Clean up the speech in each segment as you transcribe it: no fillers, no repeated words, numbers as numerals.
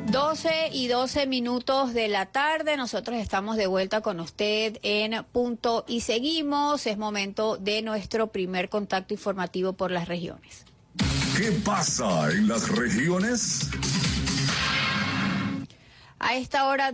12:12 de la tarde, nosotros estamos de vuelta con usted en Punto y Seguimos. Es momento de nuestro primer contacto informativo por las regiones. ¿Qué pasa en las regiones? A esta hora,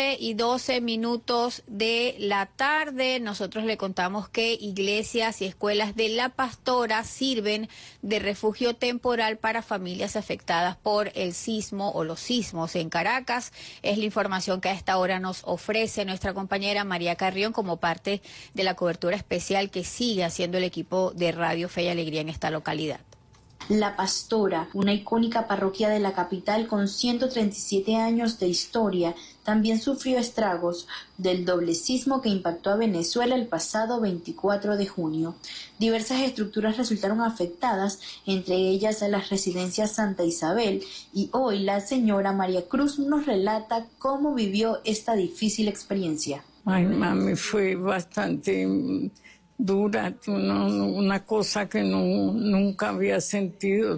12:12 de la tarde, nosotros le contamos que iglesias y escuelas de La Pastora sirven de refugio temporal para familias afectadas por el sismo o los sismos en Caracas. Es la información que a esta hora nos ofrece nuestra compañera María Carrión como parte de la cobertura especial que sigue haciendo el equipo de Radio Fe y Alegría en esta localidad. La Pastora, una icónica parroquia de la capital con 137 años de historia, también sufrió estragos del doble sismo que impactó a Venezuela el pasado 24 de junio. Diversas estructuras resultaron afectadas, entre ellas las residencias Santa Isabel, y hoy la señora María Cruz nos relata cómo vivió esta difícil experiencia. Ay, mami, fue bastante dura, una cosa que nunca había sentido.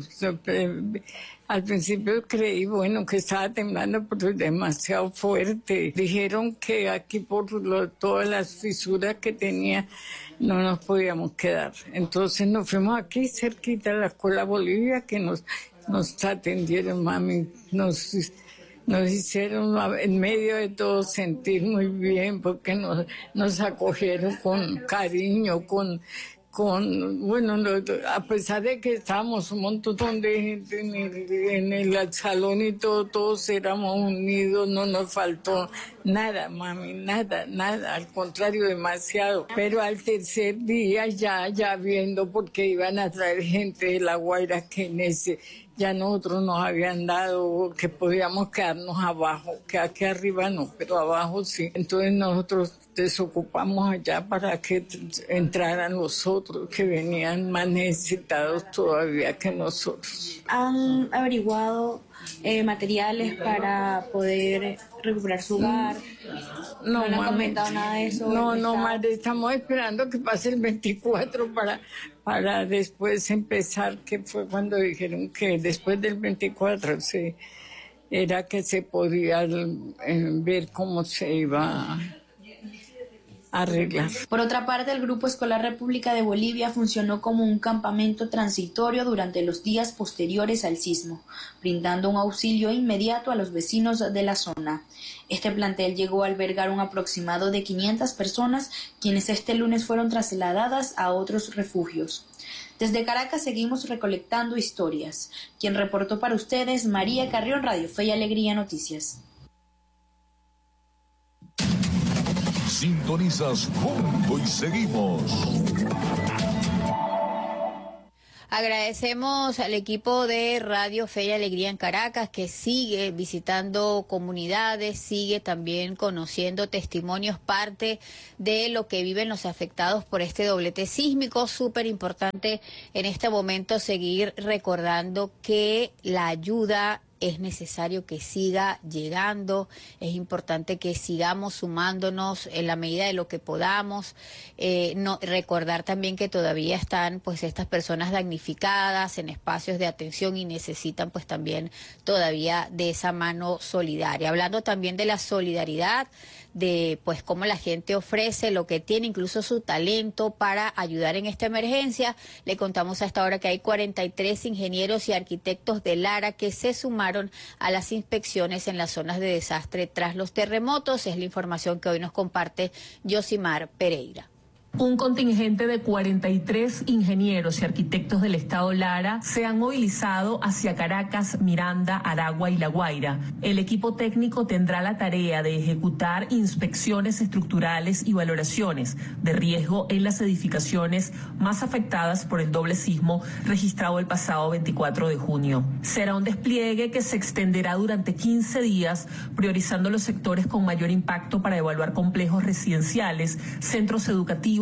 Al principio creí, bueno, que estaba temblando, pero es demasiado fuerte. Dijeron que aquí por todas las fisuras que tenía no nos podíamos quedar. Entonces nos fuimos aquí cerquita a la Escuela Bolivia, que nos atendieron, mami, nos hicieron en medio de todo sentir muy bien, porque nos acogieron con cariño, bueno, a pesar de que estábamos un montón de gente en el salón y todos éramos unidos, no nos faltó nada, mami, nada, al contrario, demasiado. Pero al tercer día ya viendo, porque iban a traer gente de La Guaira, que ya nosotros nos habían dado que podíamos quedarnos abajo, que aquí arriba no, pero abajo sí. Entonces nosotros desocupamos allá para que entraran los otros que venían más necesitados todavía que nosotros. ¿Han averiguado materiales para poder recuperar su hogar? ¿No le han comentado nada de eso? No, madre, estamos esperando que pase el 24 para después empezar, que fue cuando dijeron que después del 24 era que se podía ver cómo se iba arreglar. Por otra parte, el Grupo Escolar República de Bolivia funcionó como un campamento transitorio durante los días posteriores al sismo, brindando un auxilio inmediato a los vecinos de la zona. Este plantel llegó a albergar un aproximado de 500 personas, quienes este lunes fueron trasladadas a otros refugios. Desde Caracas seguimos recolectando historias. Quien reportó para ustedes, María Carrión, Radio Fe y Alegría Noticias. Sintonizas Punto y Seguimos. Agradecemos al equipo de Radio Fe y Alegría en Caracas, que sigue visitando comunidades, sigue también conociendo testimonios, parte de lo que viven los afectados por este doblete sísmico. Súper importante en este momento seguir recordando que la ayuda es necesario que siga llegando, es importante que sigamos sumándonos en la medida de lo que podamos, recordar también que todavía están pues estas personas damnificadas en espacios de atención y necesitan pues también todavía de esa mano solidaria. Hablando también de la solidaridad, de pues cómo la gente ofrece lo que tiene, incluso su talento para ayudar en esta emergencia. Le contamos a esta hora que hay 43 ingenieros y arquitectos de Lara que se sumaron a las inspecciones en las zonas de desastre tras los terremotos. Es la información que hoy nos comparte Yosimar Pereira. Un contingente de 43 ingenieros y arquitectos del estado Lara se han movilizado hacia Caracas, Miranda, Aragua y La Guaira. El equipo técnico tendrá la tarea de ejecutar inspecciones estructurales y valoraciones de riesgo en las edificaciones más afectadas por el doble sismo registrado el pasado 24 de junio. Será un despliegue que se extenderá durante 15 días, priorizando los sectores con mayor impacto para evaluar complejos residenciales, centros educativos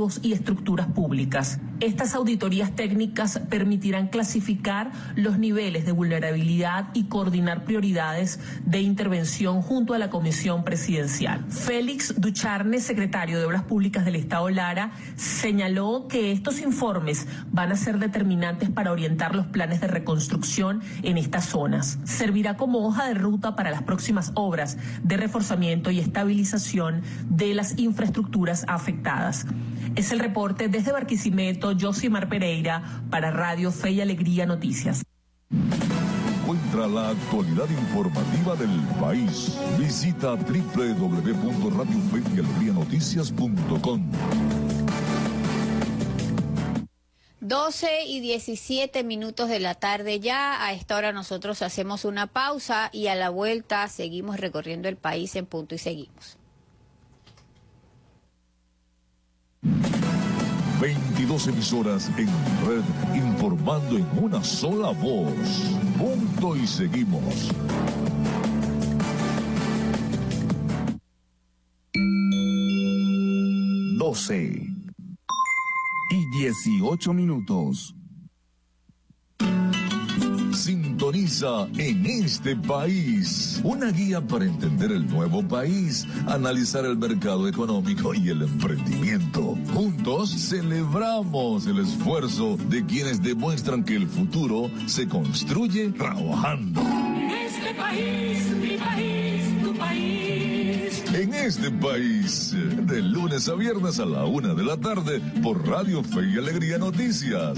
activos y estructuras públicas. Estas auditorías técnicas permitirán clasificar los niveles de vulnerabilidad y coordinar prioridades de intervención junto a la Comisión Presidencial. Félix Ducharne, secretario de Obras Públicas del Estado Lara, señaló que estos informes van a ser determinantes para orientar los planes de reconstrucción en estas zonas. Servirá como hoja de ruta para las próximas obras de reforzamiento y estabilización de las infraestructuras afectadas. Es el reporte desde Barquisimeto, Josimar Pereira, para Radio Fe y Alegría Noticias. Encuentra la actualidad informativa del país. Visita www.radiofeyalegrianoticias.com. 12:17 de la tarde ya. A esta hora nosotros hacemos una pausa y a la vuelta seguimos recorriendo el país en punto y seguimos. 22 emisoras en red informando en una sola voz. Punto y seguimos. Doce y 18 minutos. Sintoniza En este País, una guía para entender el nuevo país, analizar el mercado económico y el emprendimiento. Juntos celebramos el esfuerzo de quienes demuestran que el futuro se construye trabajando. En este país, mi país, tu país. En este país, de lunes a viernes a la 1 de la tarde, por Radio Fe y Alegría Noticias.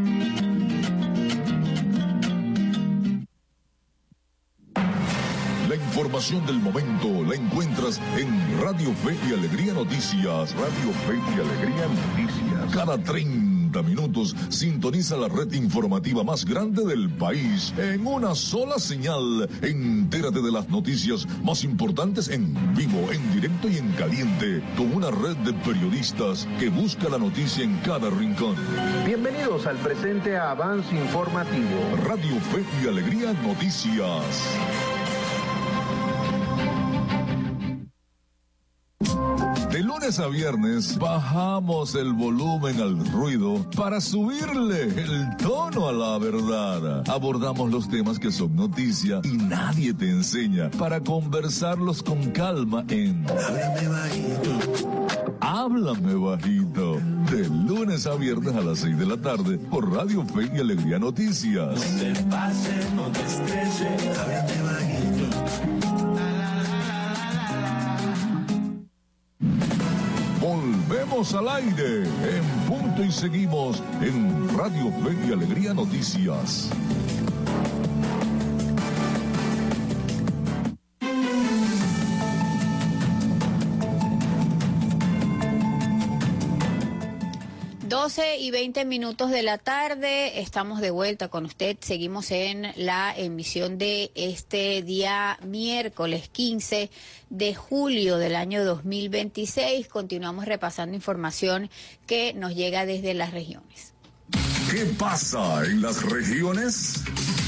La información del momento la encuentras en Radio Fe y Alegría Noticias. Radio Fe y Alegría Noticias. Cada 30 minutos sintoniza la red informativa más grande del país en una sola señal. Entérate de las noticias más importantes en vivo, en directo y en caliente, con una red de periodistas que busca la noticia en cada rincón. Bienvenidos al presente avance informativo. Radio Fe y Alegría Noticias. De lunes a viernes bajamos el volumen al ruido para subirle el tono a la verdad. Abordamos los temas que son noticia y nadie te enseña para conversarlos con calma en Háblame Bajito. Háblame Bajito. De lunes a viernes a las 6 de la tarde por Radio Fe y Alegría Noticias. No te pases, no te estreses, háblame bajito. Volvemos al aire en punto y seguimos en Radio Fe y Alegría Noticias. y 20 de la tarde, estamos de vuelta con usted. Seguimos en la emisión de este día miércoles 15 de julio del año 2026. Continuamos repasando información que nos llega desde las regiones. ¿Qué pasa en las regiones?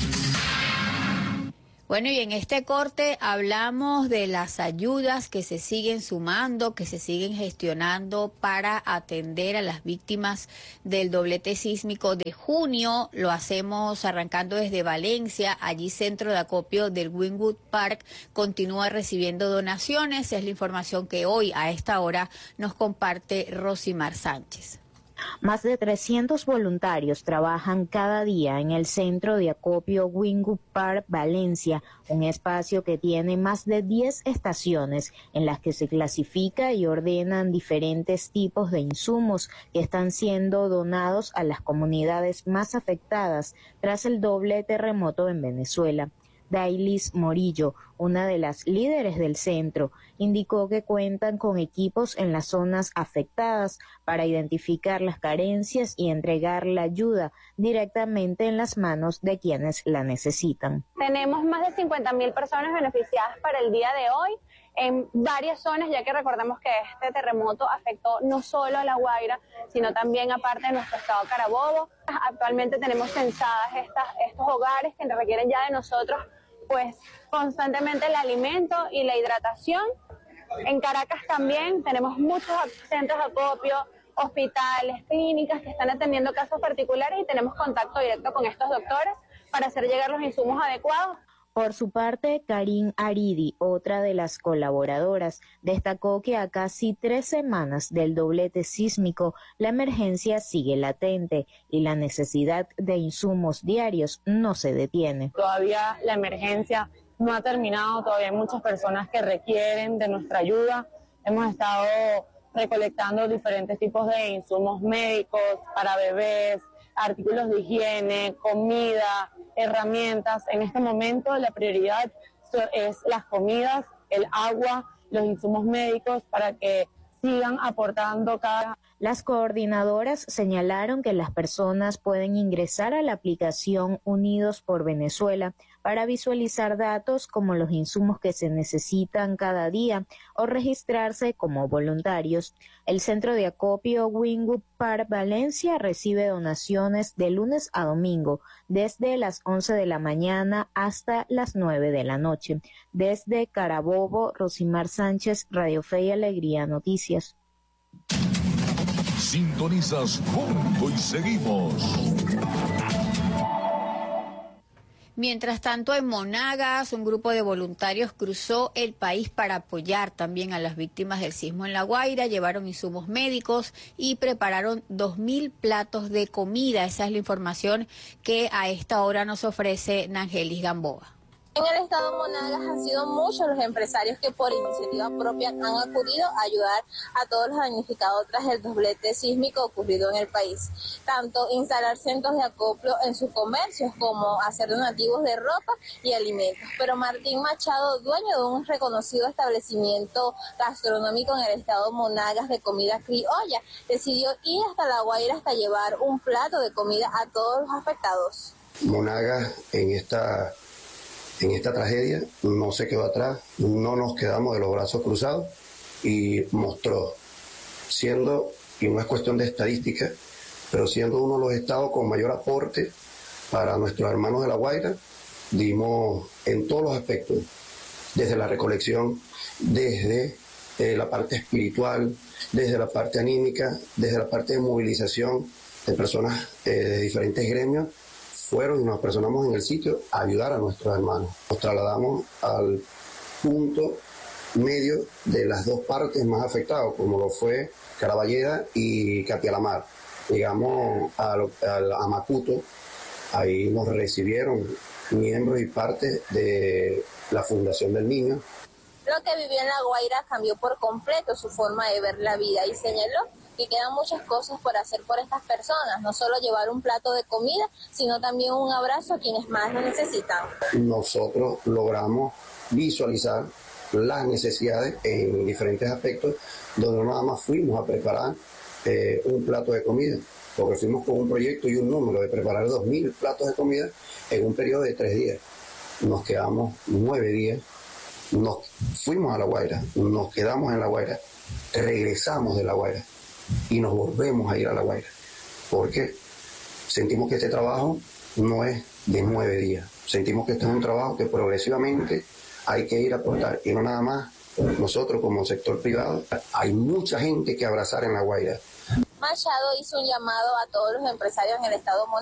Bueno, y en este corte hablamos de las ayudas que se siguen sumando, que se siguen gestionando para atender a las víctimas del doblete sísmico de junio. Lo hacemos arrancando desde Valencia. Allí Centro de Acopio del Wynwood Park continúa recibiendo donaciones. Es la información que hoy a esta hora nos comparte Rosimar Sánchez. Más de 300 voluntarios trabajan cada día en el Centro de Acopio Wynwood Park, Valencia, un espacio que tiene más de 10 estaciones en las que se clasifica y ordenan diferentes tipos de insumos que están siendo donados a las comunidades más afectadas tras el doble terremoto en Venezuela. Dailis Morillo, una de las líderes del centro, indicó que cuentan con equipos en las zonas afectadas para identificar las carencias y entregar la ayuda directamente en las manos de quienes la necesitan. Tenemos más de 50.000 personas beneficiadas para el día de hoy en varias zonas, ya que recordemos que este terremoto afectó no solo a La Guaira, sino también a parte de nuestro estado Carabobo. Actualmente tenemos censadas estos hogares que requieren ya de nosotros pues constantemente el alimento y la hidratación. En Caracas también tenemos muchos centros de acopio hospitales, clínicas que están atendiendo casos particulares y tenemos contacto directo con estos doctores para hacer llegar los insumos adecuados. Por su parte, Karin Aridi, otra de las colaboradoras, destacó que a casi 3 semanas del doblete sísmico, la emergencia sigue latente y la necesidad de insumos diarios no se detiene. Todavía la emergencia no ha terminado, todavía hay muchas personas que requieren de nuestra ayuda. Hemos estado recolectando diferentes tipos de insumos médicos para bebés, artículos de higiene, comida, herramientas. En este momento la prioridad es las comidas, el agua, los insumos médicos para que sigan aportando cada... Las coordinadoras señalaron que las personas pueden ingresar a la aplicación Unidos por Venezuela para visualizar datos como los insumos que se necesitan cada día o registrarse como voluntarios. El centro de acopio Wingwood Park Valencia recibe donaciones de lunes a domingo desde las 11 de la mañana hasta las 9 de la noche. Desde Carabobo, Rosimar Sánchez, Radio Fe y Alegría Noticias. Sintonizas Juntos y Seguimos. Mientras tanto, en Monagas, un grupo de voluntarios cruzó el país para apoyar también a las víctimas del sismo en La Guaira, llevaron insumos médicos y prepararon 2.000 platos de comida. Esa es la información que a esta hora nos ofrece Nangelis Gamboa. En el estado Monagas han sido muchos los empresarios que por iniciativa propia han acudido a ayudar a todos los damnificados tras el doblete sísmico ocurrido en el país. Tanto instalar centros de acopio en sus comercios como hacer donativos de ropa y alimentos. Pero Martín Machado, dueño de un reconocido establecimiento gastronómico en el estado Monagas de comida criolla, decidió ir hasta La Guaira hasta llevar un plato de comida a todos los afectados. Monagas en esta tragedia no se quedó atrás, no nos quedamos de los brazos cruzados y mostró, siendo, y no es cuestión de estadística, pero siendo uno de los estados con mayor aporte para nuestros hermanos de La Guaira, dimos en todos los aspectos, desde la recolección, desde la parte espiritual, desde la parte anímica, desde la parte de movilización de personas de diferentes gremios, fueron y nos personamos en el sitio a ayudar a nuestros hermanos. Nos trasladamos al punto medio de las dos partes más afectadas, como lo fue Caraballeda y Capialamar. Llegamos a Macuto, ahí nos recibieron miembros y parte de la Fundación del Niño. Lo que vivió en La Guaira cambió por completo su forma de ver la vida y señaló que quedan muchas cosas por hacer por estas personas, no solo llevar un plato de comida, sino también un abrazo a quienes más lo necesitan. Nosotros logramos visualizar las necesidades en diferentes aspectos, donde no nada más fuimos a preparar un plato de comida, porque fuimos con un proyecto y un número de preparar 2.000 platos de comida en un periodo de 3 días. Nos quedamos 9 días, nos fuimos a La Guaira, nos quedamos en La Guaira, regresamos de La Guaira y nos volvemos a ir a La Guaira, porque sentimos que este trabajo no es de 9 días, sentimos que este es un trabajo que progresivamente hay que ir a aportar, y no nada más nosotros como sector privado, hay mucha gente que abrazar en La Guaira. Machado hizo un llamado a todos los empresarios en el estado Monagas